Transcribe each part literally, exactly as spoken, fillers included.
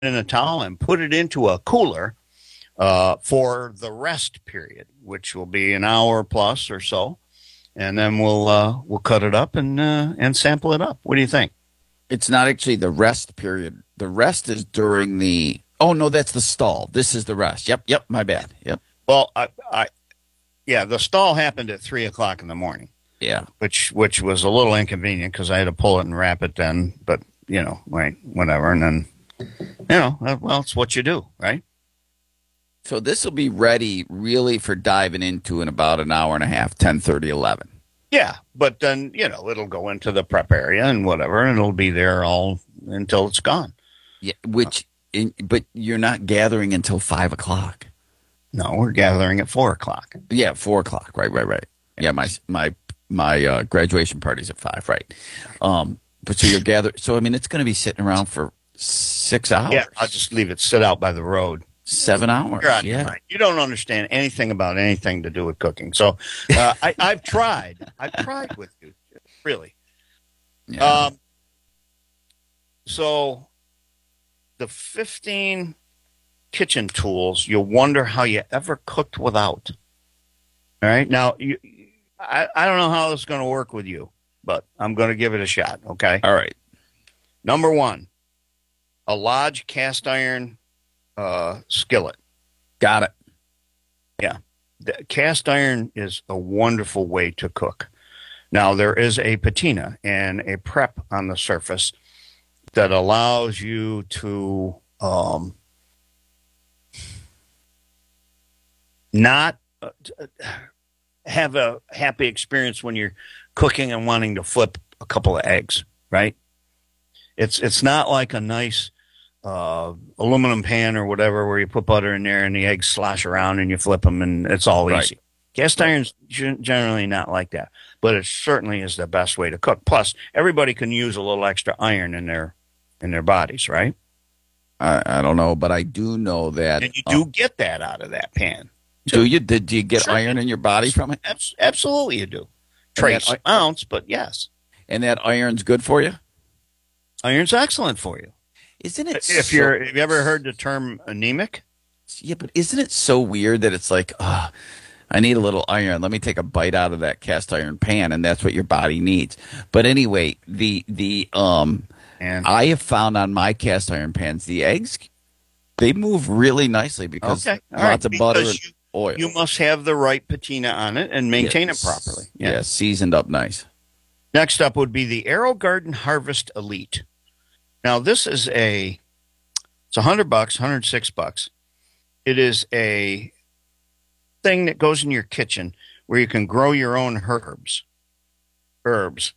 in a towel and put it into a cooler uh, for the rest period, which will be an hour plus or so, and then we'll uh, we'll cut it up and uh, and sample it up. What do you think? It's not actually the rest period. The rest is during the. Oh no, that's the stall. This is the rest. Yep, yep. My bad. Yep. Well, I, I yeah, the stall happened at three o'clock in the morning. Yeah, which which was a little inconvenient because I had to pull it and wrap it then. But you know, right, whatever, and then you know, well, it's what you do, right? So this will be ready really for diving into in about an hour and a half, ten thirty, eleven. Yeah, but then, you know, it'll go into the prep area and whatever, and it'll be there all until it's gone. Yeah, which, in, but you're not gathering until five o'clock. No, we're gathering at four o'clock. Yeah, four o'clock. Right, right, right. Yeah, my my my uh, graduation party's at five. Right. Um, but so you're gathering. So I mean, it's going to be sitting around for six hours. Yeah, I'll just leave it sit out by the road. Seven hours. You're on yeah. your mind. You don't understand anything about anything to do with cooking. So uh, I, I've tried. I've tried with you, really. Yeah. Um. So the fifteen kitchen tools, you'll wonder how you ever cooked without. All right. Now, you, I, I don't know how this is going to work with you, but I'm going to give it a shot. Okay. All right. Number one, a Lodge cast iron uh, skillet. Got it. Yeah. The cast iron is a wonderful way to cook. Now, there is a patina and a prep on the surface that allows you to um, not uh, have a happy experience when you're cooking and wanting to flip a couple of eggs, right? It's it's not like a nice uh, aluminum pan or whatever where you put butter in there and the eggs slosh around and you flip them and it's all Right. easy. Cast iron's generally not like that, but it certainly is the best way to cook. Plus, everybody can use a little extra iron in their in their bodies, right? I, I don't know, but I do know that. And you do um, get that out of that pan. do you? Did do you get Sure. iron in your body from it? Abs- absolutely, you do. And Trace that- amounts, but yes, And that iron's good for you? iron's excellent for you. Isn't it? If so- you're, have you ever heard the term anemic? Yeah, but isn't it so weird that it's like, ah, I need a little iron. Let me take a bite out of that cast iron pan, and that's what your body needs. But anyway, the the um, And I have found on my cast iron pans the eggs, they move really nicely because Okay, all lots right, of butter and because you- oil. you must have the right patina on it and maintain Yes. it properly. Yeah. seasoned up nice. Next up would be the Arrow Garden Harvest Elite. Now, this is a, it's a hundred bucks, one hundred six bucks. It is a thing that goes in your kitchen where you can grow your own herbs. Herbs.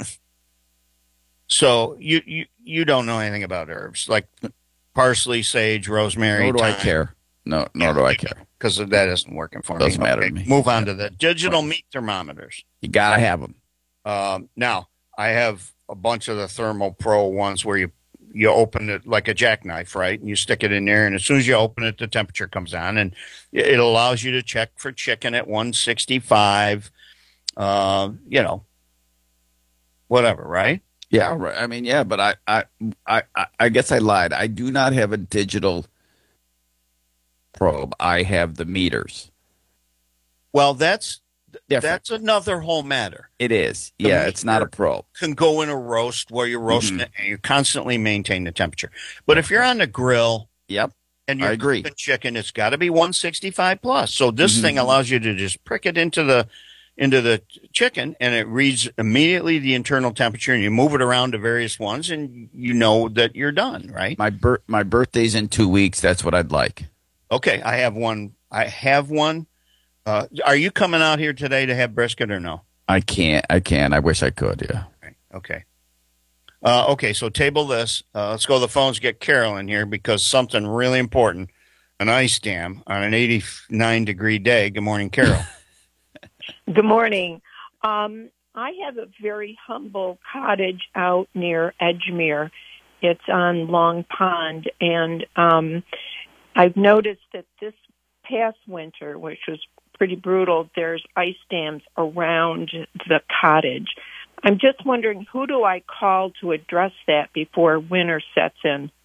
So you, you, you don't know anything about herbs like parsley, sage, rosemary. Nor do I thyme. care. No, nor Yeah, do I care. Because that isn't working for Doesn't me. matter to me. Move on to the digital meat thermometers. You gotta have them. Um, now, I have a bunch of the Thermo Pro ones where you you open it like a jackknife, right? And you stick it in there, and as soon as you open it, the temperature comes on, and it it allows you to check for chicken at one sixty-five. Uh, you know, whatever, right? Yeah, right. I mean, yeah, but I, I, I, I- I guess I lied. I do not have a digital probe. I have the meters. Well, that's Different. that's another whole matter. It is. The Yeah, it's not a meter- probe. Can go in a roast where you're roasting Mhm. it and you constantly maintain the temperature. But if you're on the grill Yep. and I you're agree. cooking chicken, it's got to be one sixty-five plus. So this Mhm. thing allows you to just prick it into the into the chicken, and it reads immediately the internal temperature, and you move it around to various ones, and you know that you're done, right? My bir- my birthday's in two weeks. That's what I'd like. Okay, I have one. I have one. Uh, are you coming out here today to have brisket or no? I can't. I can. I wish I could. Yeah. Okay. Okay. Uh, okay, so table this. Uh, let's go to the phones, get Carol in here because something really important, an ice dam on an eighty-nine degree day. Good morning, Carol. Good morning. Um, I have a very humble cottage out near Edgemere. It's on Long Pond, and um, I've noticed that this past winter, which was pretty brutal, there's ice dams around the cottage. I'm just wondering, who do I call to address that before winter sets in?